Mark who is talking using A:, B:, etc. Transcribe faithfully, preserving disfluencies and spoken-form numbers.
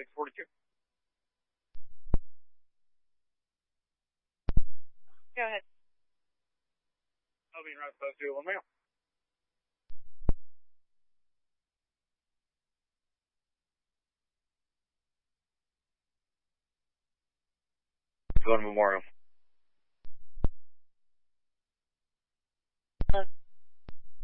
A: six forty-two.
B: Go ahead.
A: I'll be right close to you, ma'am. Going to Memorial.